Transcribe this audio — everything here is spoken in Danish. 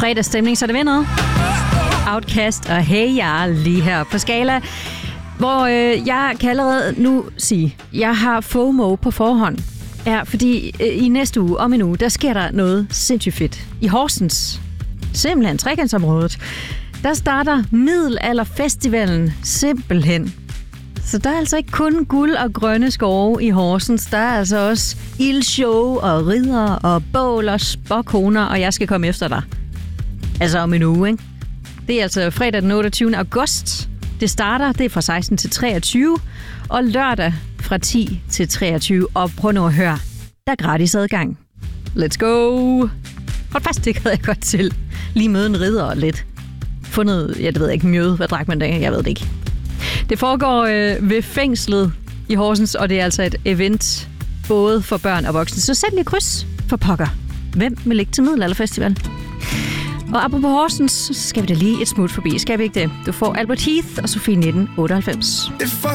Fredagsstemning, så det ved noget. Outcast og Hey Ya lige her på Skala, hvor jeg kan allerede nu sige, jeg har FOMO på forhånd. Ja, fordi i næste uge, om en uge, der sker der noget sindssygt fedt. I Horsens, simpelthen trekantsområdet, der starter Middelalderfestivalen simpelthen. Så der er altså ikke kun guld og grønne skove i Horsens. Der er altså også ildshow og ridder og bål og spåkoner, og jeg skal komme efter dig. Altså om en uge, ikke? Det er altså fredag den 28. august. Det starter, det er fra 16 til 23, og lørdag fra 10 til 23. Og prøv nu at høre, der er gratis adgang. Let's go! Hold fast, det gad jeg godt til. Lige møde en ridder og lidt. Fundet, jeg ved ikke, mjøde. Hvad drak man da? Jeg ved det ikke. Det foregår ved fængslet i Horsens, og det er altså et event både for børn og voksne. Så sæt lige kryds for pokker. Hvem vil ligge til Middelalderfestival? Og apropos Horsens, så skal vi da lige et smut forbi. Skal vi ikke det? Du får Albert Heath og Sofie 1998.